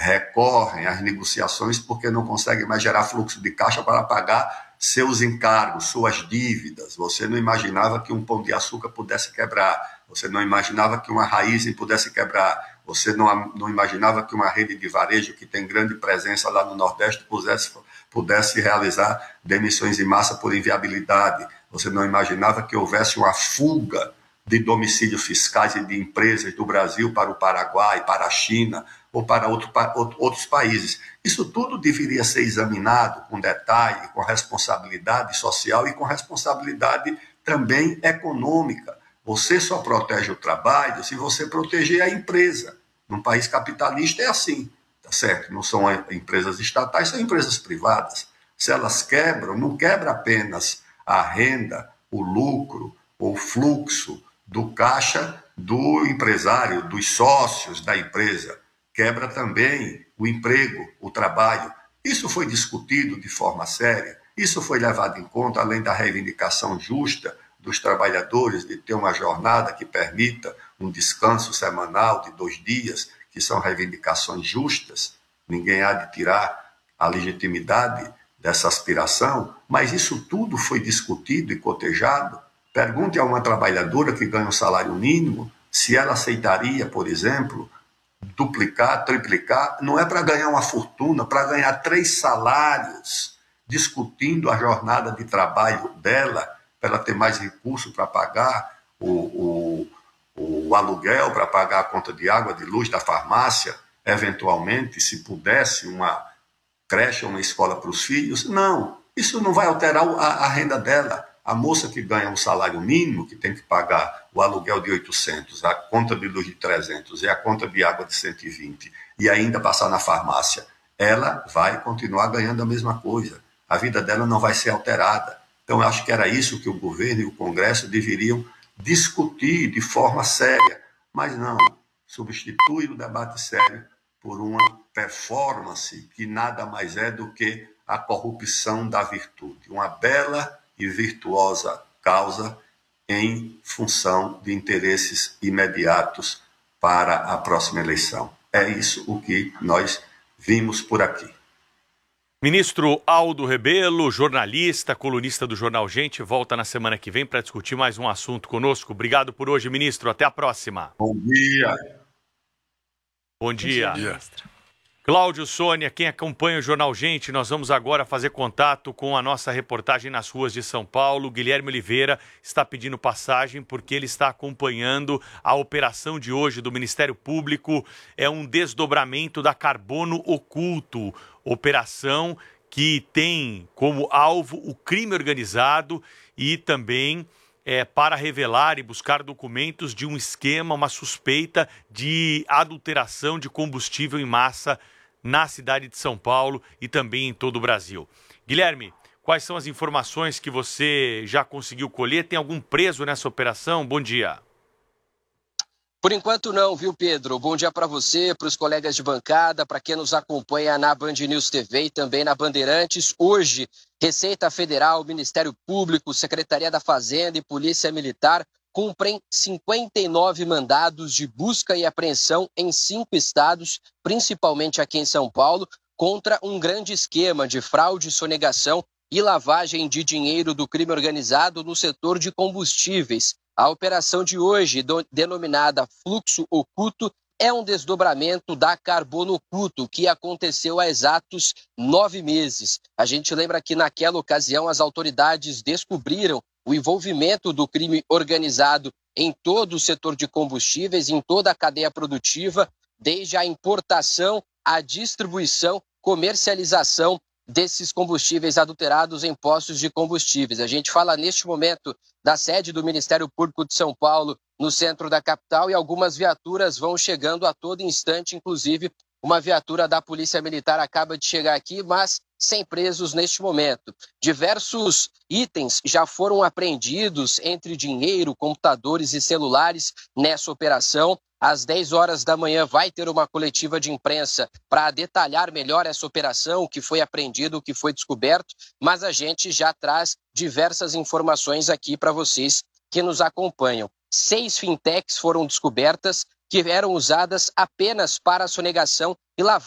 recorrem às negociações porque não conseguem mais gerar fluxo de caixa para pagar seus encargos, suas dívidas. Você não imaginava que um Pão de Açúcar pudesse quebrar, você não imaginava que uma Raízen pudesse quebrar, você não imaginava que uma rede de varejo que tem grande presença lá no Nordeste pudesse realizar demissões em massa por inviabilidade. Você não imaginava que houvesse uma fuga de domicílios fiscais e de empresas do Brasil para o Paraguai, para a China ou para outros países. Isso tudo deveria ser examinado com detalhe, com responsabilidade social e com responsabilidade também econômica. Você só protege o trabalho se você proteger a empresa. Num país capitalista é assim, tá certo? Não são empresas estatais, são empresas privadas. Se elas quebram, não quebra apenas a renda, o lucro, o fluxo do caixa do empresário, dos sócios da empresa. Quebra também o emprego, o trabalho. Isso foi discutido de forma séria, isso foi levado em conta, além da reivindicação justa dos trabalhadores de ter uma jornada que permita um descanso semanal de 2 dias, que são reivindicações justas. Ninguém há de tirar a legitimidade dessa aspiração, mas isso tudo foi discutido e cotejado. Pergunte a uma trabalhadora que ganha um salário mínimo se ela aceitaria, por exemplo, duplicar, triplicar. Não é para ganhar uma fortuna, para ganhar 3 salários, discutindo a jornada de trabalho dela, para ela ter mais recurso para pagar o aluguel, para pagar a conta de água, de luz, da farmácia, eventualmente, se pudesse, uma creche ou uma escola para os filhos. Não, isso não vai alterar a renda dela. A moça que ganha um salário mínimo, que tem que pagar o aluguel de 800, a conta de luz de 300 e a conta de água de 120, e ainda passar na farmácia, ela vai continuar ganhando a mesma coisa. A vida dela não vai ser alterada. Então, eu acho que era isso que o governo e o Congresso deveriam discutir de forma séria. Mas não, substitui o debate sério por uma performance que nada mais é do que a corrupção da virtude. Uma bela e virtuosa causa em função de interesses imediatos para a próxima eleição. É isso o que nós vimos por aqui. Ministro Aldo Rebelo, jornalista, colunista do Jornal Gente, volta na semana que vem para discutir mais um assunto conosco. Obrigado por hoje, ministro. Até a próxima. Bom dia. Bom dia. Cláudio, Sônia, quem acompanha o Jornal Gente, nós vamos agora fazer contato com a nossa reportagem nas ruas de São Paulo. Guilherme Oliveira está pedindo passagem porque ele está acompanhando a operação de hoje do Ministério Público. É um desdobramento da Carbono Oculto, operação que tem como alvo o crime organizado e também para revelar e buscar documentos de um esquema, uma suspeita de adulteração de combustível em massa na cidade de São Paulo e também em todo o Brasil. Guilherme, quais são as informações que você já conseguiu colher? Tem algum preso nessa operação? Bom dia. Por enquanto não, viu, Pedro? Bom dia para você, para os colegas de bancada, para quem nos acompanha na Band News TV e também na Bandeirantes. Hoje, Receita Federal, Ministério Público, Secretaria da Fazenda e Polícia Militar cumprem 59 mandados de busca e apreensão em 5 estados, principalmente aqui em São Paulo, contra um grande esquema de fraude, sonegação e lavagem de dinheiro do crime organizado no setor de combustíveis. A operação de hoje, denominada Fluxo Oculto, é um desdobramento da Carbono Oculto, que aconteceu há exatos 9 meses. A gente lembra que naquela ocasião as autoridades descobriram o envolvimento do crime organizado em todo o setor de combustíveis, em toda a cadeia produtiva, desde a importação, a distribuição, comercialização desses combustíveis adulterados em postos de combustíveis. A gente fala neste momento da sede do Ministério Público de São Paulo, no centro da capital, e algumas viaturas vão chegando a todo instante, inclusive uma viatura da Polícia Militar acaba de chegar aqui, mas sem presos neste momento. Diversos itens já foram apreendidos, entre dinheiro, computadores e celulares, nessa operação. Às 10 horas da manhã vai ter uma coletiva de imprensa para detalhar melhor essa operação, o que foi apreendido, o que foi descoberto, mas a gente já traz diversas informações aqui para vocês que nos acompanham. 6 fintechs foram descobertas que eram usadas apenas para a sonegação e lavagem